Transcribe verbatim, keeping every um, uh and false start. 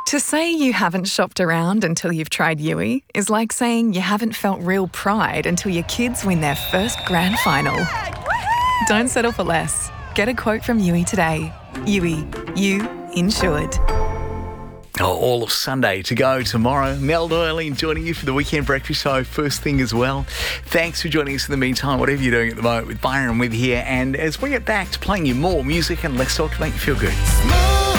To say you haven't shopped around until you've tried Yui is like saying you haven't felt real pride until your kids win their first grand final. Don't settle for less. Get a quote from Yui today. Yui, you insured. Oh, all of Sunday to go tomorrow. Mel Doyle joining you for the Weekend Breakfast Show first thing as well. Thanks for joining us in the meantime, whatever you're doing at the moment, with Byron with here. And as we get back to playing you more music and less talk to make you feel good.